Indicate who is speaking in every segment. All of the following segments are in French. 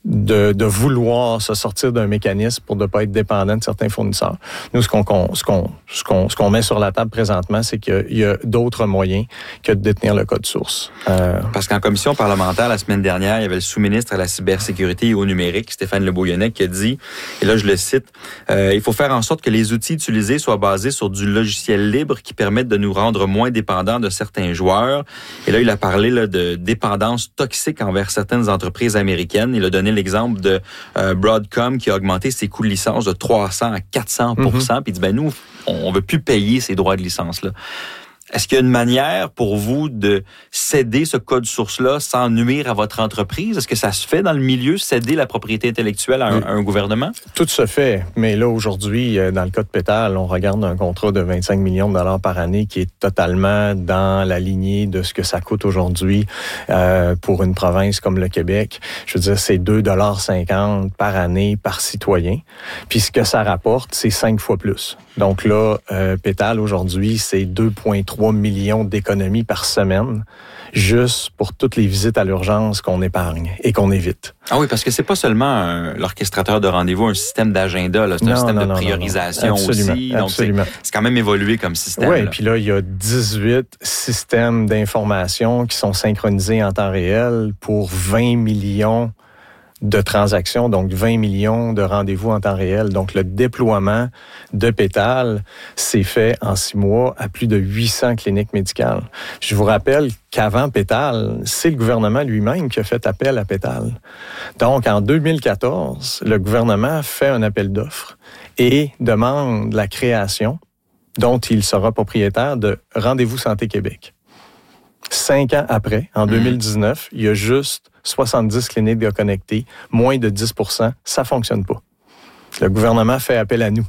Speaker 1: de vouloir se sortir d'un mécanisme pour ne pas être dépendant de certains fournisseurs. Nous, ce qu'on met sur la table présentement, c'est qu'il y a d'autres moyens que de détenir le code source.
Speaker 2: Parce qu'en commission parlementaire, la semaine dernière, il y avait le sous-ministre à la cybersécurité et au numérique, Stéphane Le Bouillonnec, qui a dit, et là je le cite, il faut faire en sorte que les outils utilisés soient basés sur du logiciel libre qui permettent de nous rendre moins dépendants de certains joueurs. Et là, il a parlé là, de dépendance toxique envers certaines entreprises américaines. Il a donné l'exemple de Broadcom qui a augmenté ses coûts de licence de 300 à 400%. Puis il dit, nous, on veut plus payer ces droits de licence-là. Est-ce qu'il y a une manière pour vous de céder ce code source-là sans nuire à votre entreprise? Est-ce que ça se fait dans le milieu, céder la propriété intellectuelle à un gouvernement?
Speaker 1: Tout se fait. Mais là, aujourd'hui, dans le cas de Pétale, on regarde un contrat de 25 millions de dollars par année qui est totalement dans la lignée de ce que ça coûte aujourd'hui pour une province comme le Québec. Je veux dire, c'est 2,50 $ par année par citoyen. Puis ce que ça rapporte, c'est 5 fois plus. Donc là, Pétale, aujourd'hui, c'est 2,3 millions d'économies par semaine, juste pour toutes les visites à l'urgence qu'on épargne et qu'on évite.
Speaker 2: Ah oui, parce que c'est pas seulement l'orchestrateur de rendez-vous, un système d'agenda, là, c'est un système de priorisation aussi. Donc c'est quand même évolué comme système.
Speaker 1: Oui, puis là, il y a 18 systèmes d'information qui sont synchronisés en temps réel pour 20 millions de transactions, donc 20 millions de rendez-vous en temps réel. Donc, le déploiement de Pétale s'est fait en 6 mois à plus de 800 cliniques médicales. Je vous rappelle qu'avant Pétale, c'est le gouvernement lui-même qui a fait appel à Pétale. Donc, en 2014, le gouvernement fait un appel d'offres et demande la création, dont il sera propriétaire, de Rendez-vous Santé Québec. 5 ans après, en 2019, il y a juste 70 cliniques de connectées, moins de 10%, ça fonctionne pas. Le gouvernement fait appel à nous.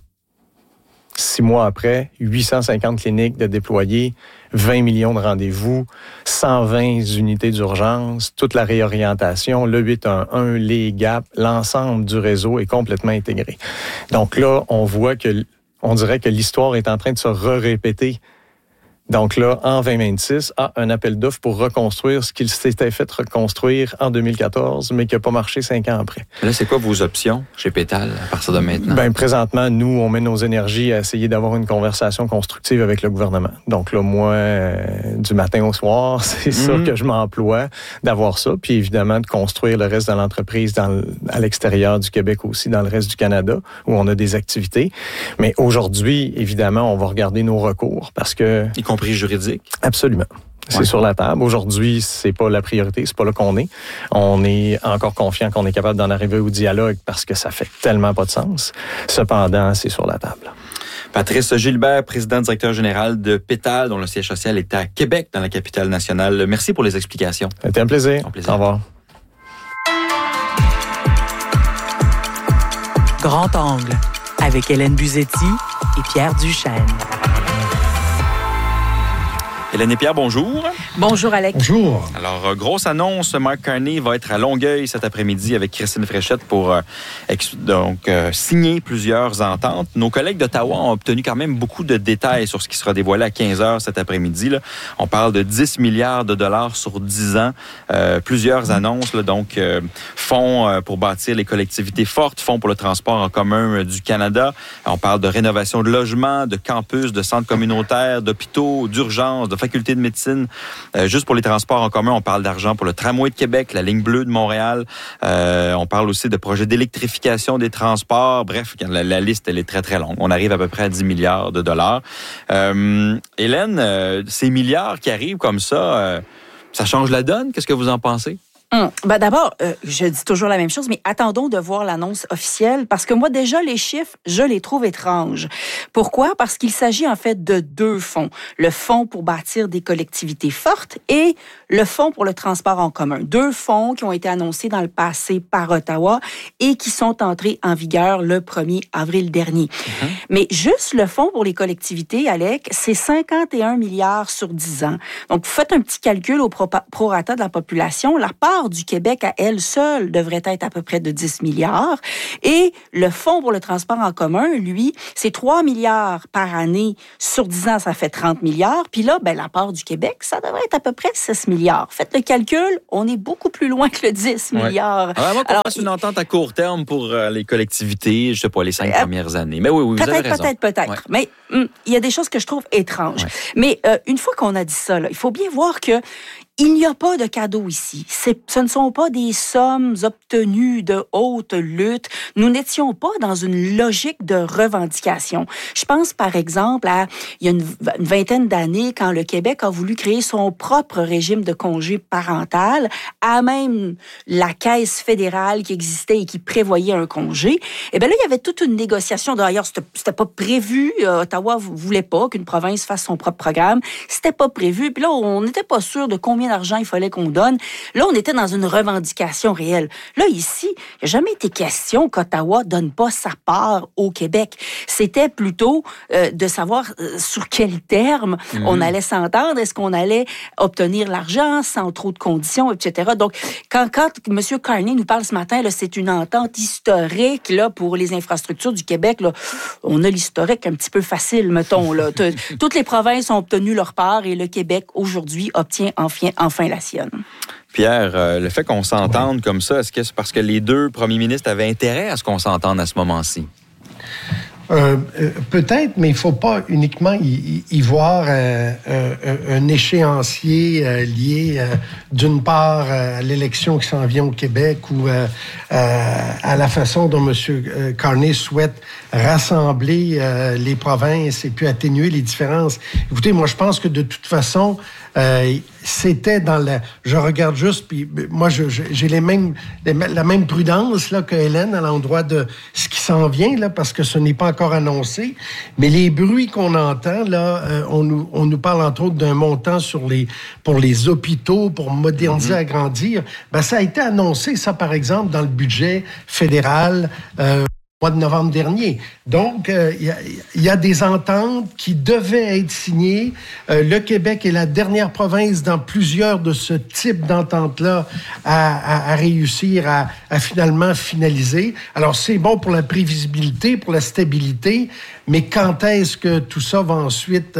Speaker 1: 6 mois après, 850 cliniques de déployées, 20 millions de rendez-vous, 120 unités d'urgence, toute la réorientation, le 811, les GAP, l'ensemble du réseau est complètement intégré. Donc là, on dirait que l'histoire est en train de se répéter. Donc là, en 2026, un appel d'offres pour reconstruire ce qu'il s'était fait reconstruire en 2014, mais qui n'a pas marché 5 ans après.
Speaker 2: Là, c'est quoi vos options chez Pétale à partir de maintenant?
Speaker 1: Présentement, nous, on met nos énergies à essayer d'avoir une conversation constructive avec le gouvernement. Donc là, moi, du matin au soir, c'est ça que je m'emploie, d'avoir ça. Puis évidemment, de construire le reste de l'entreprise à l'extérieur du Québec aussi, dans le reste du Canada, où on a des activités. Mais aujourd'hui, évidemment, on va regarder nos recours parce que...
Speaker 2: Y compris juridique?
Speaker 1: Absolument. C'est sur la table. Aujourd'hui, c'est pas la priorité, c'est pas là qu'on est. On est encore confiant qu'on est capable d'en arriver au dialogue parce que ça fait tellement pas de sens. Cependant, c'est sur la table.
Speaker 2: Patrice Gilbert, président directeur général de Pétale, dont le siège social est à Québec, dans la capitale nationale. Merci pour les explications.
Speaker 1: C'était un plaisir. Au revoir.
Speaker 3: Grand angle, avec Hélène Buzetti et Pierre Duchesne.
Speaker 2: Hélène et Pierre, bonjour.
Speaker 4: Bonjour, Alex.
Speaker 5: Bonjour.
Speaker 2: Alors, grosse annonce, Mark Carney va être à Longueuil cet après-midi avec Christine Fréchette pour signer plusieurs ententes. Nos collègues d'Ottawa ont obtenu quand même beaucoup de détails sur ce qui sera dévoilé à 15h cet après-midi. Là. On parle de 10 milliards de dollars sur 10 ans. Plusieurs annonces, là, donc fonds pour bâtir les collectivités fortes, fonds pour le transport en commun du Canada. On parle de rénovation de logements, de campus, de centres communautaires, d'hôpitaux, d'urgence, de faculté de médecine. Juste pour les transports en commun, on parle d'argent pour le tramway de Québec, la ligne bleue de Montréal. On parle aussi de projets d'électrification des transports. Bref, la liste, elle est très, très longue. On arrive à peu près à 10 milliards de dollars. Hélène, ces milliards qui arrivent comme ça, ça change la donne? Qu'est-ce que vous en pensez?
Speaker 4: D'abord, je dis toujours la même chose, mais attendons de voir l'annonce officielle, parce que moi, déjà, les chiffres, je les trouve étranges. Pourquoi? Parce qu'il s'agit en fait de 2 fonds. Le fonds pour bâtir des collectivités fortes et le fonds pour le transport en commun. 2 fonds qui ont été annoncés dans le passé par Ottawa et qui sont entrés en vigueur le 1er avril dernier. Mais juste le fonds pour les collectivités, Alec, c'est 51 milliards sur 10 ans. Donc, vous faites un petit calcul au prorata de la population. La part part du Québec à elle seule devrait être à peu près de 10 milliards. Et le Fonds pour le transport en commun, lui, c'est 3 milliards par année. Sur 10 ans, ça fait 30 milliards. Puis là, la part du Québec, ça devrait être à peu près 6 milliards. Faites le calcul, on est beaucoup plus loin que le 10 milliards.
Speaker 2: Alors, qu'on fasse une entente à court terme pour les collectivités, je sais pas, les 5 premières années. Mais oui, vous avez raison.
Speaker 4: Peut-être.
Speaker 2: Ouais.
Speaker 4: Mais il y a des choses que je trouve étranges. Ouais. Mais une fois qu'on a dit ça, là, il faut bien voir que il n'y a pas de cadeau ici. Ce ne sont pas des sommes obtenues de haute lutte. Nous n'étions pas dans une logique de revendication. Je pense, par exemple, à il y a une vingtaine d'années, quand le Québec a voulu créer son propre régime de congé parental, à même la caisse fédérale qui existait et qui prévoyait un congé. Et bien là, il y avait toute une négociation. D'ailleurs, c'était pas prévu. Ottawa voulait pas qu'une province fasse son propre programme. C'était pas prévu. Puis là, on n'était pas sûr de combien d'argent il fallait qu'on donne. Là, on était dans une revendication réelle. Là, ici, il n'a jamais été question qu'Ottawa donne pas sa part au Québec. C'était plutôt de savoir sur quel terme on allait s'entendre. Est-ce qu'on allait obtenir l'argent sans trop de conditions, etc. Donc, quand M. Carney nous parle ce matin, là, c'est une entente historique là, pour les infrastructures du Québec. Là, on a l'historique un petit peu facile, mettons. Là. Toutes les provinces ont obtenu leur part et le Québec, aujourd'hui, obtient enfin la sienne.
Speaker 2: Pierre, le fait qu'on s'entende comme ça, est-ce que c'est parce que les deux premiers ministres avaient intérêt à ce qu'on s'entende à ce moment-ci?
Speaker 5: Peut-être, mais il ne faut pas uniquement y voir un échéancier lié d'une part à l'élection qui s'en vient au Québec ou à la façon dont M. Carney souhaite rassembler les provinces et puis atténuer les différences. Écoutez, moi, je pense que de toute façon, c'était dans la... Je regarde juste, puis moi, j'ai la même prudence là, que Hélène à l'endroit de ce qui s'en vient, là, parce que ce n'est pas encore annoncé. Mais les bruits qu'on entend, là, on nous parle entre autres d'un montant pour les hôpitaux, pour moderniser, agrandir. Ben, ça a été annoncé, ça, par exemple, dans le budget fédéral mois de novembre dernier. Donc, il y a des ententes qui devaient être signées. Le Québec est la dernière province dans plusieurs de ce type d'entente-là à réussir à finalement finaliser. Alors, c'est bon pour la prévisibilité, pour la stabilité, mais quand est-ce que tout ça va ensuite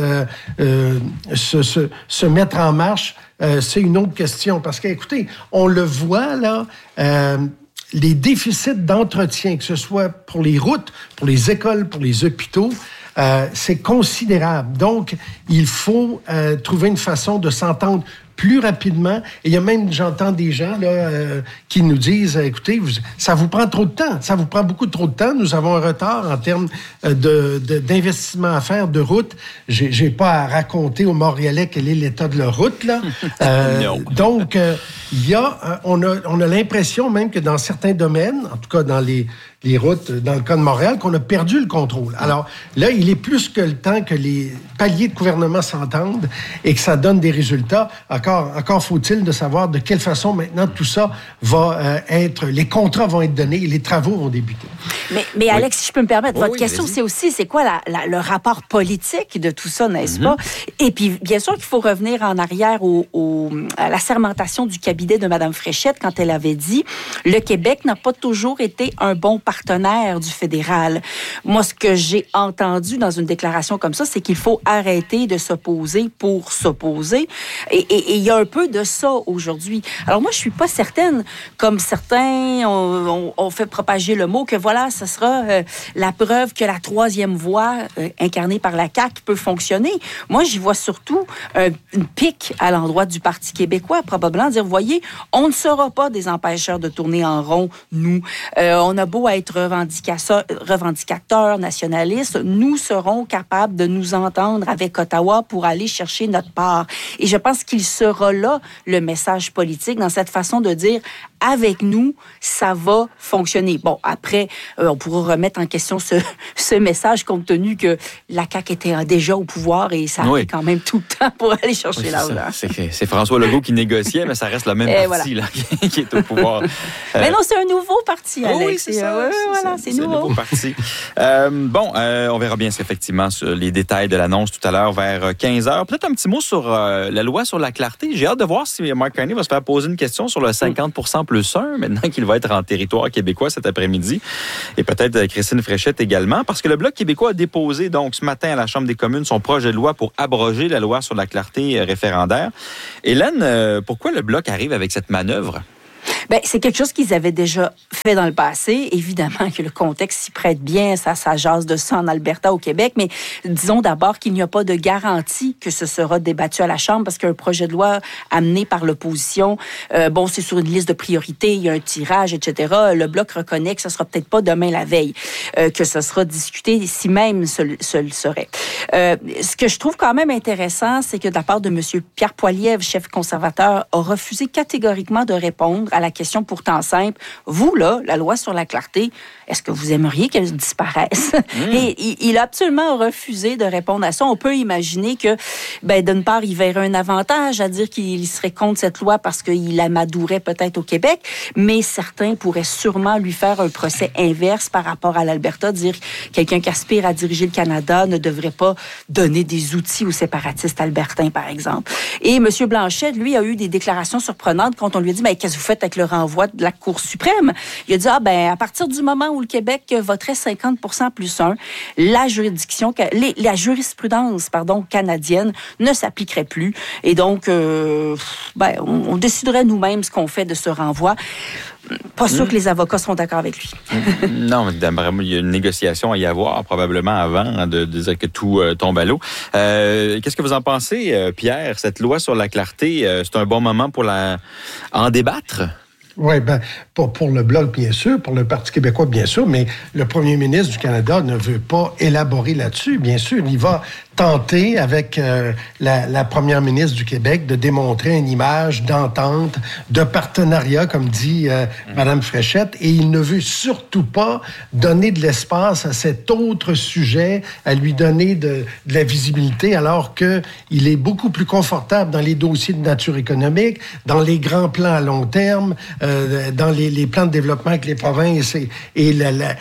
Speaker 5: se mettre en marche? C'est une autre question. Parce que, écoutez, on le voit, là... les déficits d'entretien, que ce soit pour les routes, pour les écoles, pour les hôpitaux, c'est considérable. Donc, il faut trouver une façon de s'entendre plus rapidement. Et il y a même, j'entends des gens là, qui nous disent, écoutez, ça vous prend trop de temps. Ça vous prend beaucoup trop de temps. Nous avons un retard en termes d'investissement à faire, de route. J'ai pas à raconter aux Montréalais quel est l'état de leur route, là. Donc, on a l'impression même que dans certains domaines, en tout cas dans les routes, dans le cas de Montréal, qu'on a perdu le contrôle. Alors là, il est plus que le temps que les paliers de gouvernement s'entendent et que ça donne des résultats. Encore faut-il de savoir de quelle façon maintenant tout ça va être... Les contrats vont être donnés et les travaux vont débuter.
Speaker 4: Mais Alex, si je peux me permettre, votre question, c'est aussi, c'est quoi le rapport politique de tout ça, n'est-ce pas? Et puis, bien sûr qu'il faut revenir en arrière à la sermentation du cabinet de Mme Fréchette quand elle avait dit « Le Québec n'a pas toujours été un bon partenaire du fédéral. » Moi, ce que j'ai entendu dans une déclaration comme ça, c'est qu'il faut arrêter de s'opposer pour s'opposer. Et il y a un peu de ça aujourd'hui. Alors moi, je suis pas certaine, comme certains ont fait propager le mot, que voilà, ce sera la preuve que la troisième voie incarnée par la CAQ peut fonctionner. Moi, j'y vois surtout une pique à l'endroit du Parti québécois, probablement dire, voyez, on ne sera pas des empêcheurs de tourner en rond, nous. On a beau être revendicateurs, nationalistes, nous serons capables de nous entendre avec Ottawa pour aller chercher notre part. Et je pense qu'il sera là le message politique dans cette façon de dire avec nous, ça va fonctionner. Bon, après, on pourra remettre en question ce message compte tenu que la CAQ était déjà au pouvoir et ça a pris quand même tout le temps pour aller chercher l'argent.
Speaker 2: C'est François Legault qui négociait, mais ça reste le même parti là, qui est au pouvoir.
Speaker 4: Mais non, c'est un nouveau parti, Alex.
Speaker 2: Oui, c'est ça.
Speaker 4: C'est nouveau.
Speaker 2: Un nouveau parti. On verra bien effectivement sur les détails de l'annonce tout à l'heure vers 15h. Peut-être un petit mot sur la loi sur la clarté. J'ai hâte de voir si Mark Carney va se faire poser une question sur le 50% plus 1, maintenant qu'il va être en territoire québécois cet après-midi. Et peut-être Christine Fréchette également, parce que le Bloc québécois a déposé donc ce matin à la Chambre des communes son projet de loi pour abroger la loi sur la clarté référendaire. Hélène, pourquoi le Bloc arrive avec cette manœuvre?
Speaker 4: Bien, c'est quelque chose qu'ils avaient déjà fait dans le passé. Évidemment que le contexte s'y prête bien, ça jase de ça en Alberta, au Québec, mais disons d'abord qu'il n'y a pas de garantie que ce sera débattu à la Chambre parce qu'un projet de loi amené par l'opposition, c'est sur une liste de priorités, il y a un tirage, etc. Le Bloc reconnaît que ce sera peut-être pas demain la veille que ce sera discuté, si même ce le serait. Ce que je trouve quand même intéressant, c'est que de la part de M. Pierre Poilievre, chef conservateur, a refusé catégoriquement de répondre à la question pourtant simple. Vous, là, la loi sur la clarté, est-ce que vous aimeriez qu'elle disparaisse? Et il a absolument refusé de répondre à ça. On peut imaginer que, d'une part, il verrait un avantage à dire qu'il serait contre cette loi parce qu'il amadouerait peut-être au Québec, mais certains pourraient sûrement lui faire un procès inverse par rapport à l'Alberta, dire quelqu'un qui aspire à diriger le Canada ne devrait pas donner des outils aux séparatistes albertains, par exemple. Et M. Blanchette, lui, a eu des déclarations surprenantes quand on lui a dit, qu'est-ce que vous faites avec le renvoi de la Cour suprême? Il a dit, à partir du moment où le Québec voterait 50% plus 1, la jurisprudence canadienne ne s'appliquerait plus. Et donc, on déciderait nous-mêmes ce qu'on fait de ce renvoi. Pas sûr que les avocats seront d'accord avec lui.
Speaker 2: Non, vraiment, il y a une négociation à y avoir probablement avant de dire que tout tombe à l'eau. Qu'est-ce que vous en pensez, Pierre? Cette loi sur la clarté, c'est un bon moment pour en débattre?
Speaker 5: Oui, pour le Bloc, bien sûr, pour le Parti québécois, bien sûr, mais le premier ministre du Canada ne veut pas élaborer là-dessus, bien sûr. Il va tenter, avec la première ministre du Québec, de démontrer une image d'entente, de partenariat, comme dit Mme Fréchette, et il ne veut surtout pas donner de l'espace à cet autre sujet, à lui donner de la visibilité, alors qu'il est beaucoup plus confortable dans les dossiers de nature économique, dans les grands plans à long terme, dans les plans de développement avec les provinces et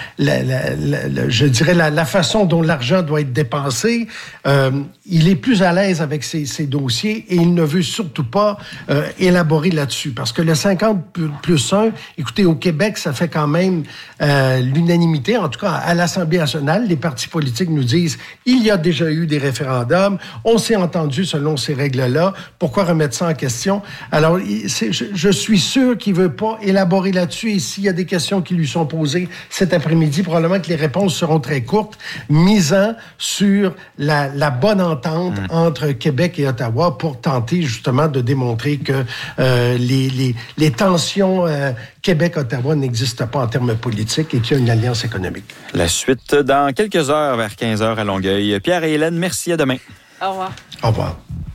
Speaker 5: je dirais la façon dont l'argent doit être dépensé. Il est plus à l'aise avec ces dossiers et il ne veut surtout pas élaborer là-dessus. Parce que le 50 plus 1, écoutez, au Québec, ça fait quand même l'unanimité. En tout cas, à l'Assemblée nationale, les partis politiques nous disent il y a déjà eu des référendums, on s'est entendu selon ces règles-là. Pourquoi remettre ça en question? Alors, je suis sûr qu'il ne veut pas élaborer là-dessus. Et s'il y a des questions qui lui sont posées cet après-midi, probablement que les réponses seront très courtes, misant sur la bonne entente entre Québec et Ottawa pour tenter justement de démontrer que les tensions Québec-Ottawa n'existent pas en termes politiques et qu'il y a une alliance économique.
Speaker 2: La suite dans quelques heures, vers 15h à Longueuil. Pierre et Hélène, merci, à demain.
Speaker 4: Au revoir.
Speaker 5: Au revoir.